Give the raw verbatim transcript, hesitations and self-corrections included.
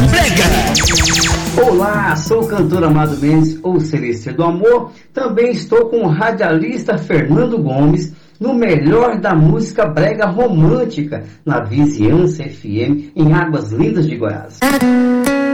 Brega. Olá, sou o cantor Amado Mendes, ou Celeste do Amor. Também estou com o radialista Fernando Gomes, no melhor da música brega romântica, na Vizinhança F M, em Águas Lindas de Goiás.